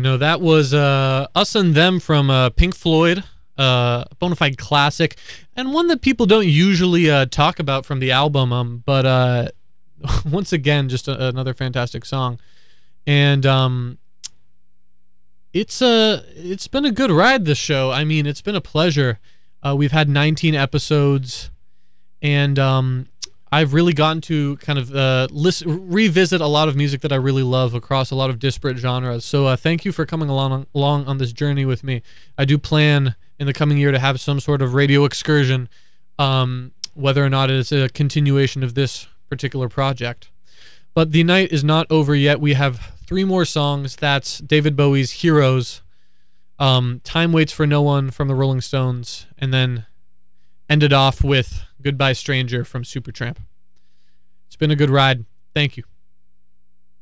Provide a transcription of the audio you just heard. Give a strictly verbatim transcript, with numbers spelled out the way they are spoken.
know, that was uh, Us and Them from uh, Pink Floyd, uh, a bona fide classic, and one that people don't usually uh, talk about from the album, um, but uh, once again, just a, another fantastic song. And um, it's, a, it's been a good ride, this show. I mean, it's been a pleasure. Uh, we've had nineteen episodes, and um, I've really gotten to kind of uh, listen, revisit a lot of music that I really love across a lot of disparate genres. So uh, thank you for coming along along on this journey with me. I do plan in the coming year to have some sort of radio excursion, um, whether or not it is a continuation of this particular project. But the night is not over yet. We have three more songs. That's David Bowie's Heroes, um, Time Waits for No One from the Rolling Stones, and then ended off with Goodbye Stranger from Supertramp. It's been a good ride. Thank you.